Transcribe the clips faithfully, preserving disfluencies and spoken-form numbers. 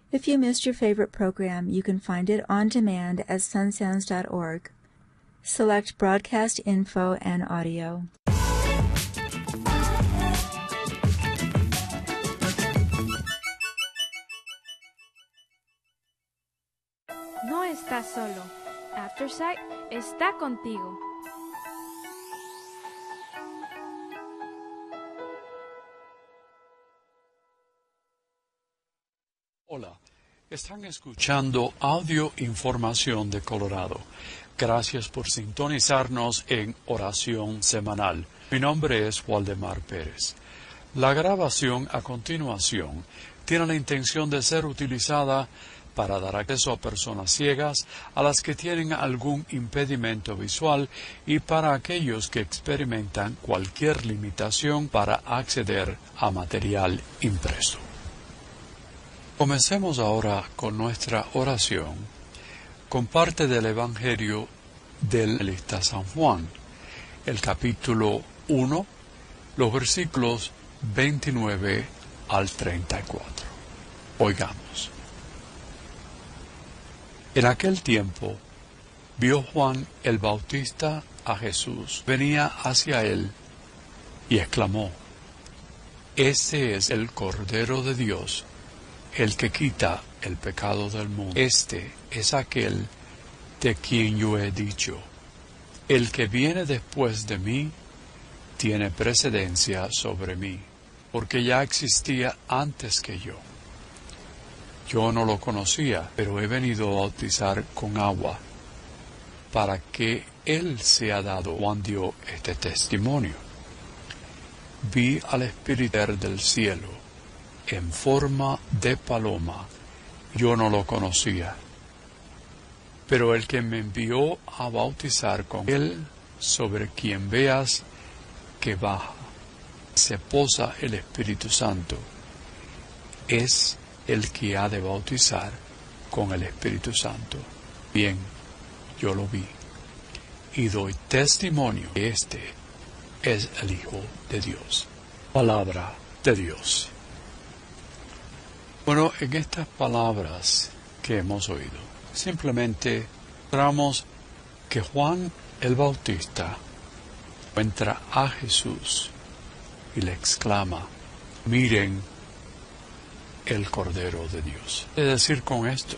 If you missed your favorite program, you can find it on demand at sun sounds dot org. Select Broadcast Info and Audio. No estás solo. Aftersight está contigo. Hola, están escuchando Audio Información de Colorado. Gracias por sintonizarnos en Oración Semanal. Mi nombre es Waldemar Pérez. La grabación a continuación tiene la intención de ser utilizada para dar acceso a personas ciegas, a las que tienen algún impedimento visual y para aquellos que experimentan cualquier limitación para acceder a material impreso. Comencemos ahora con nuestra oración, con parte del Evangelio del Evangelista San Juan, el capítulo uno, los versículos veintinueve al treinta y cuatro. Oigamos. En aquel tiempo, vio Juan el Bautista a Jesús, venía hacia él, y exclamó: Este es el Cordero de Dios, el que quita el pecado del mundo. Este es aquel de quien yo he dicho: el que viene después de mí tiene precedencia sobre mí, porque ya existía antes que yo. Yo no lo conocía, pero he venido a bautizar con agua, para que él sea dado. Juan dio este testimonio: vi al Espíritu del cielo en forma de paloma. Yo no lo conocía, pero el que me envió a bautizar con él, sobre quien veas que baja, se posa el Espíritu Santo, es el que ha de bautizar con el Espíritu Santo. Bien, yo lo vi, y doy testimonio que este es el Hijo de Dios. Palabra de Dios. Bueno, en estas palabras que hemos oído, simplemente mostramos que Juan el Bautista encuentra a Jesús y le exclama: miren el Cordero de Dios. Es decir, con esto,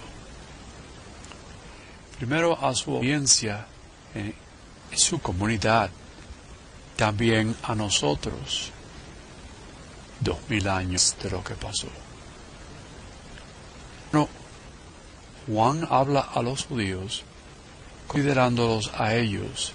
primero a su audiencia en su comunidad, también a nosotros, dos mil años de lo que pasó. No, Juan habla a los judíos, considerándolos a ellos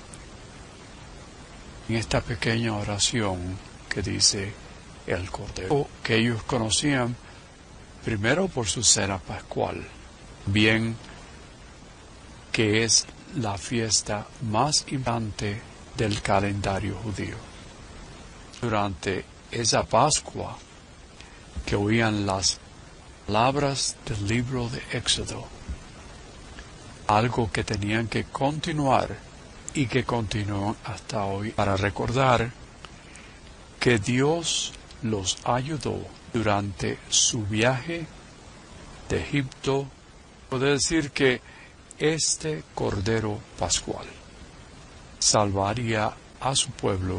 en esta pequeña oración que dice el Cordero, que ellos conocían primero por su cena pascual, bien que es la fiesta más importante del calendario judío. Durante esa Pascua, que oían las palabras del libro de Éxodo, algo que tenían que continuar y que continúan hasta hoy, para recordar que Dios los ayudó durante su viaje de Egipto. Puede decir que este Cordero Pascual salvaría a su pueblo,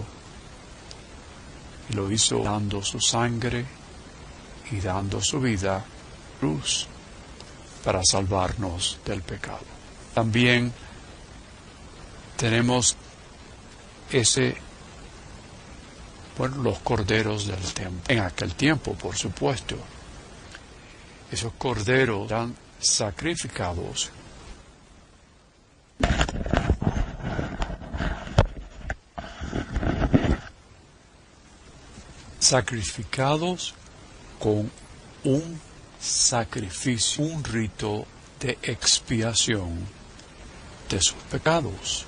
y lo hizo dando su sangre y dando su vida cruz para salvarnos del pecado. También tenemos ese, bueno, los corderos del templo. En aquel tiempo, por supuesto, esos corderos eran sacrificados sacrificados con un sacrificio, un rito de expiación de sus pecados.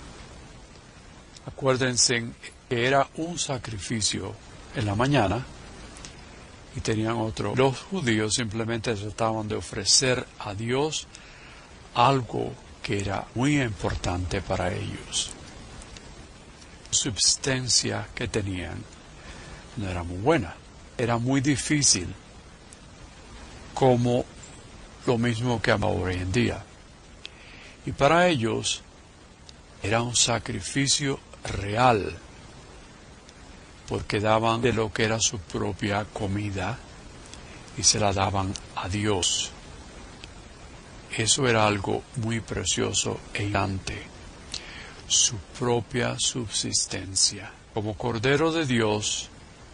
Acuérdense que era un sacrificio en la mañana y tenían otro. Los judíos simplemente trataban de ofrecer a Dios algo que era muy importante para ellos. La subsistencia que tenían no era muy buena. Era muy difícil como lo mismo que hoy en día. Y para ellos era un sacrificio real, porque daban de lo que era su propia comida y se la daban a Dios. Eso era algo muy precioso e importante, su propia subsistencia. Como Cordero de Dios,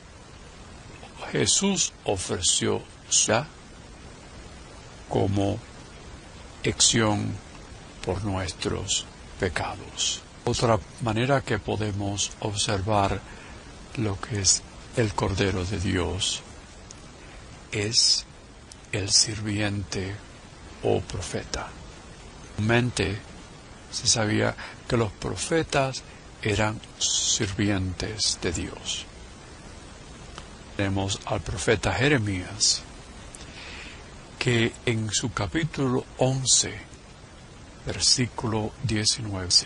Jesús ofreció su vida como acción por nuestros pecados. Otra manera que podemos observar lo que es el Cordero de Dios es el sirviente o profeta. Mente se sabía que los profetas eran sirvientes de Dios. Tenemos al profeta Jeremías, que en su capítulo once, versículo diecinueve, dice: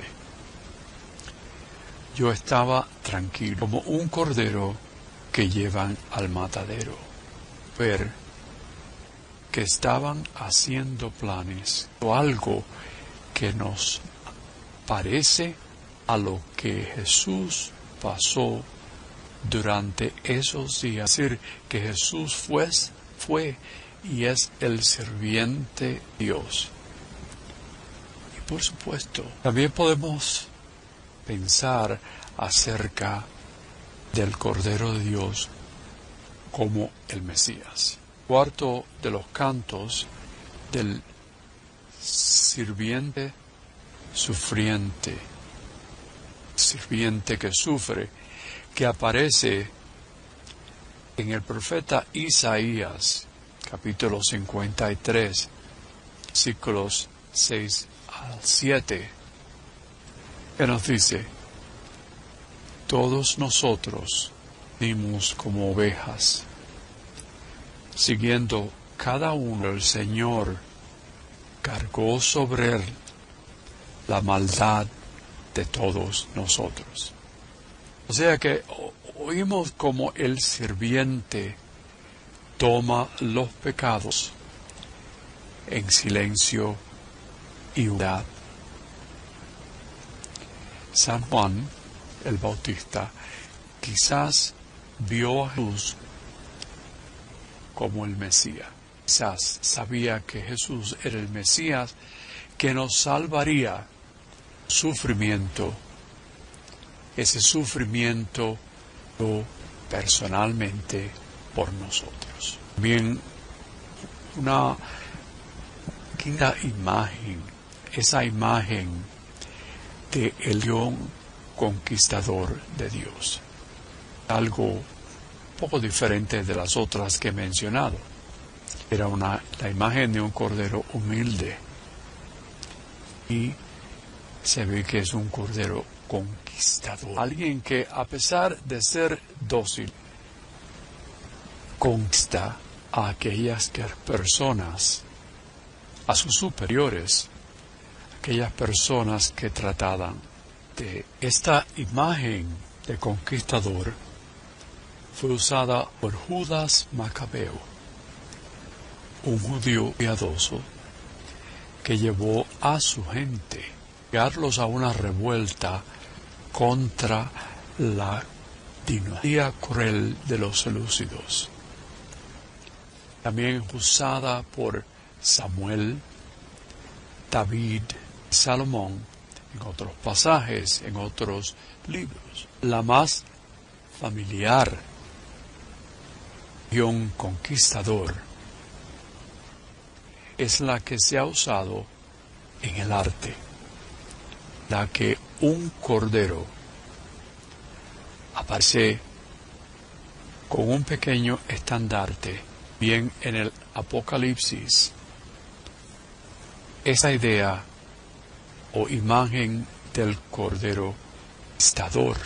yo estaba tranquilo como un cordero que llevan al matadero, ver que estaban haciendo planes o algo que nos parece a lo que Jesús pasó durante esos días. Es decir, que Jesús fue, fue y es el sirviente Dios. Y por supuesto, también podemos pensar acerca del Cordero de Dios como el Mesías. Cuarto de los cantos del sirviente sufriente, sirviente que sufre, que aparece en el profeta Isaías, capítulo cincuenta y tres, versículos seis al siete, que nos dice: todos nosotros dimos como ovejas, siguiendo cada uno el Señor, cargó sobre él la maldad de todos nosotros. O sea que oímos como el sirviente toma los pecados en silencio y humildad. San Juan el Bautista quizás vio a Jesús como el Mesías. Quizás sabía que Jesús era el Mesías que nos salvaría sufrimiento. Ese sufrimiento lo personalmente por nosotros. Bien, una quinta imagen, esa imagen de el león conquistador de Dios. Algo poco diferente de las otras que he mencionado. Era una, la imagen de un cordero humilde. Y se ve que es un cordero conquistador. Alguien que, a pesar de ser dócil, conquista a aquellas personas, a sus superiores, aquellas personas que trataban de esta imagen de conquistador. Fue usada por Judas Macabeo, un judío piadoso que llevó a su gente a llevarlos a una revuelta contra la dinastía cruel de los selúcidos. También usada por Samuel, David, Salomón, en otros pasajes, en otros libros. La más familiar, un conquistador, es la que se ha usado en el arte, la que un cordero aparece con un pequeño estandarte, bien en el Apocalipsis. Esa idea o imagen del cordero conquistador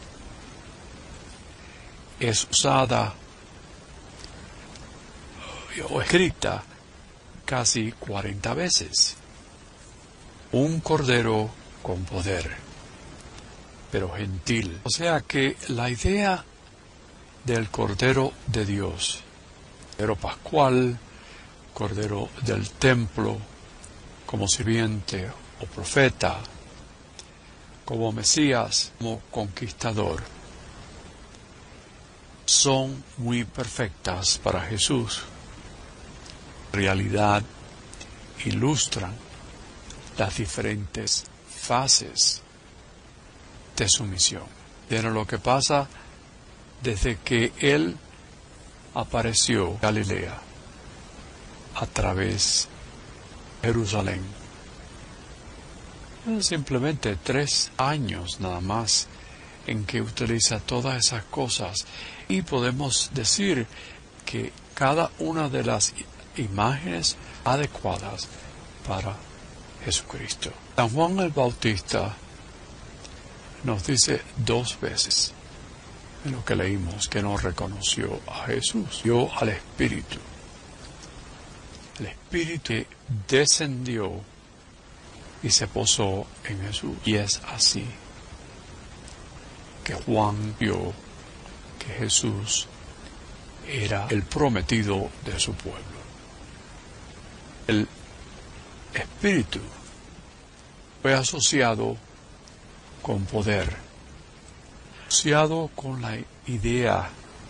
es usada o escrita casi cuarenta veces. Un cordero con poder, pero gentil. O sea que la idea del Cordero de Dios, Cordero Pascual, Cordero del templo, como sirviente o profeta, como Mesías, como conquistador, son muy perfectas para Jesús. En realidad, ilustran las diferentes fases de su misión. Pero lo que pasa desde que Él apareció en Galilea a través de Jerusalén. Simplemente tres años nada más en que utiliza todas esas cosas, y podemos decir que cada una de las imágenes adecuadas para Jesucristo. San Juan el Bautista nos dice dos veces en lo que leímos que no reconoció a Jesús, vio al Espíritu. El Espíritu descendió y se posó en Jesús. Y es así que Juan vio que Jesús era el prometido de su pueblo. El Espíritu fue asociado con poder, asociado con la idea,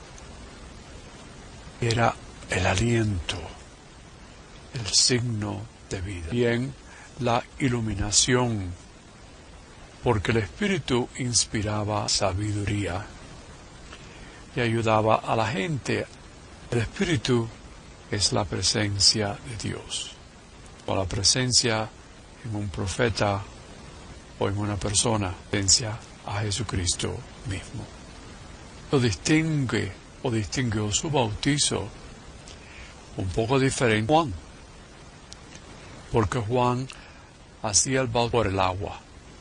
era el aliento, el signo de vida. Bien, la iluminación, porque el Espíritu inspiraba sabiduría y ayudaba a la gente. El Espíritu es la presencia de Dios, o la presencia en un profeta o en una persona, presencia a Jesucristo mismo. Lo distingue o distinguió su bautizo un poco diferente a Juan, porque Juan hacía el bautismo por el agua,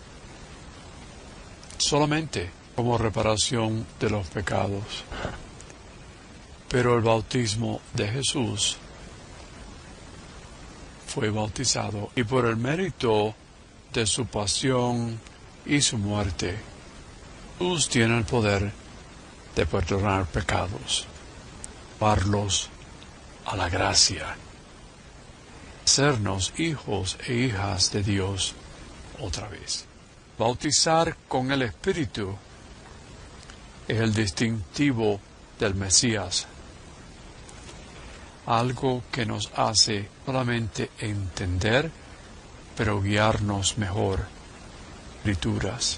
solamente como reparación de los pecados. Pero el bautismo de Jesús fue bautizado, y por el mérito de su pasión y su muerte, Jesús tiene el poder de perdonar pecados, llevarlos a la gracia, hacernos hijos e hijas de Dios otra vez. Bautizar con el Espíritu es el distintivo del Mesías, algo que nos hace solamente entender, pero guiarnos mejor escrituras.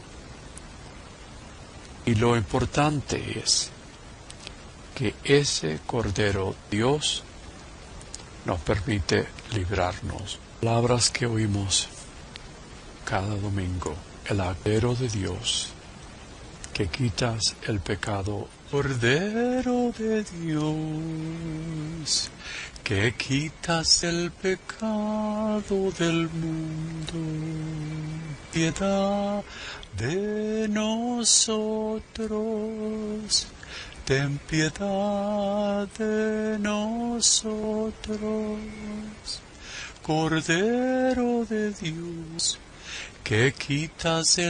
Y lo importante es que ese Cordero Dios nos permite librarnos. Palabras que oímos cada domingo. El Cordero de Dios, que quitas el pecado. Cordero de Dios, que quitas el pecado del mundo, piedad de nosotros, ten piedad de nosotros. Cordero de Dios, que quitas el